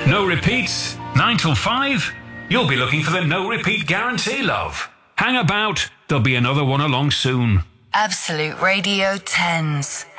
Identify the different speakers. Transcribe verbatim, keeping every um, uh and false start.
Speaker 1: No repeats, nine till five? You'll be looking for the no repeat guarantee, love. Hang about, there'll be another one along soon.
Speaker 2: Absolute Radio tens.